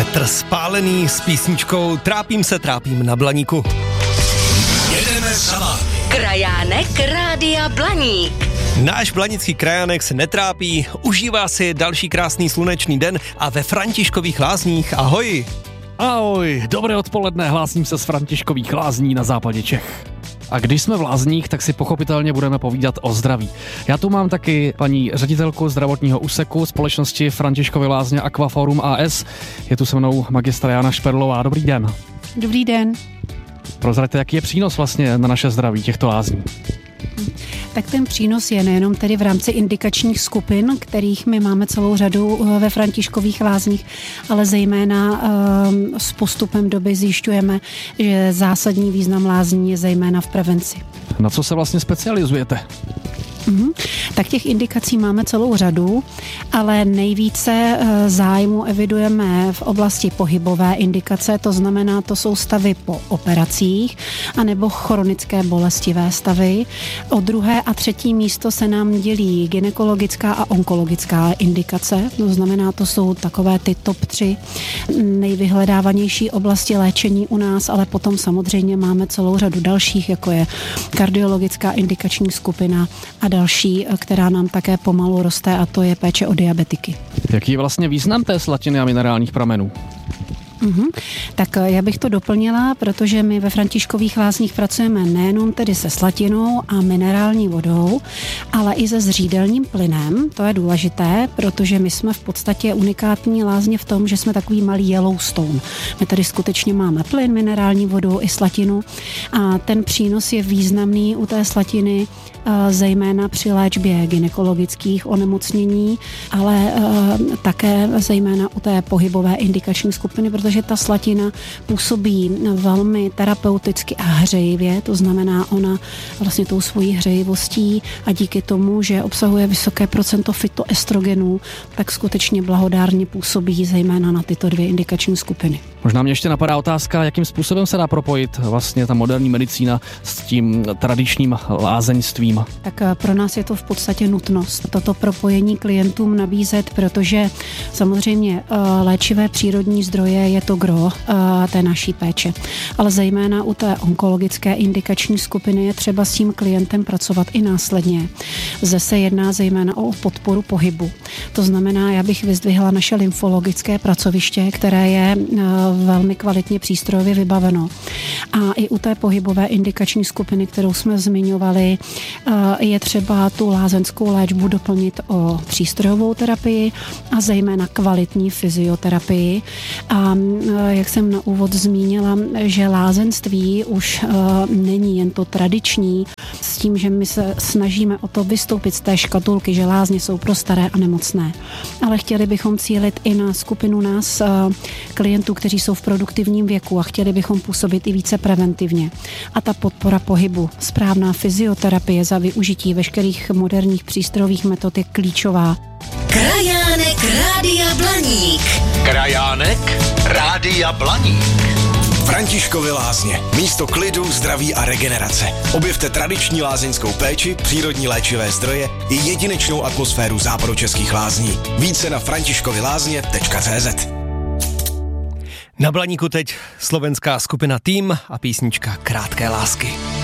Petr Spálený s písničkou Trápím na Blaníku. Jedeme za vámi. Krajánek Rádia Blaník. Náš blanický krajánek se netrápí, užívá si další krásný slunečný den a ve Františkových Lázních. Ahoj! Ahoj, dobré odpoledne, hlásím se z Františkových Lázní na západě Čech. A když jsme v Lázních, tak si pochopitelně budeme povídat o zdraví. Já tu mám taky paní ředitelku zdravotního úseku společnosti Františkovy Lázně Aquaforum AS. Je tu se mnou magistra Jana Šperlová. Dobrý den. Dobrý den. Prozraďte, jaký je přínos vlastně na naše zdraví těchto lázní? Tak ten přínos je nejenom tedy v rámci indikačních skupin, kterých my máme celou řadu ve Františkových Lázních, ale zejména s postupem doby zjišťujeme, že zásadní význam lázní je zejména v prevenci. Na co se vlastně specializujete? Tak těch indikací máme celou řadu, ale nejvíce zájmu evidujeme v oblasti pohybové indikace, to znamená, to jsou stavy po operacích anebo chronické bolestivé stavy. O druhé a třetí místo se nám dělí gynekologická a onkologická indikace, to znamená, to jsou takové ty top 3 nejvyhledávanější oblasti léčení u nás, ale potom samozřejmě máme celou řadu dalších, jako je kardiologická indikační skupina a další, která nám také pomalu roste, a to je péče o diabetiky. Jaký je vlastně význam té slatiny a minerálních pramenů? Tak já bych to doplnila, protože my ve Františkových Lázních pracujeme nejenom tedy se slatinou a minerální vodou, ale i se zřídelním plynem. To je důležité, protože my jsme v podstatě unikátní lázně v tom, že jsme takový malý Yellowstone. My tady skutečně máme plyn, minerální vodu i slatinu a ten přínos je významný u té slatiny, zejména při léčbě gynekologických onemocnění, ale také zejména u té pohybové indikační skupiny, protože ta slatina působí velmi terapeuticky a hřejivě, to znamená, ona vlastně tou svojí hřejivostí a díky tomu, že obsahuje vysoké procento fytoestrogenů, tak skutečně blahodárně působí zejména na tyto 2 indikační skupiny. Možná mě ještě napadá otázka, jakým způsobem se dá propojit vlastně ta moderní medicína s tím tradičním lázeňstvím. Tak pro nás je to v podstatě nutnost toto propojení klientům nabízet, protože samozřejmě léčivé přírodní zdroje je to gro té naší péče. Ale zejména u té onkologické indikační skupiny je třeba s tím klientem pracovat i následně. Zde se jedná zejména o podporu pohybu. To znamená, já bych vyzdvihla naše lymfologické pracoviště, které je velmi kvalitně přístrojově vybaveno. A i u té pohybové indikační skupiny, kterou jsme zmiňovali, je třeba tu lázeňskou léčbu doplnit o přístrojovou terapii a zejména kvalitní fyzioterapii. A jak jsem na úvod zmínila, že lázeňství už není jen to tradiční, s tím, že my se snažíme o to vystoupit z té škatulky, že lázně jsou pro staré a nemocné. Ale chtěli bychom cílit i na skupinu nás, klientů, kteří jsou v produktivním věku, a chtěli bychom působit i více preventivně. A ta podpora pohybu, správná fyzioterapie za využití veškerých moderních přístrojových metod je klíčová. Krajánek Rádia Blaník. Krajánek Rádia Blaník. Františkovy Lázně. Místo klidu, zdraví a regenerace. Objevte tradiční lázeňskou péči, přírodní léčivé zdroje i jedinečnou atmosféru západočeských lázní. Více na františkovylázně.cz. Na Blaníku teď slovenská skupina Tým a písnička Krátké lásky.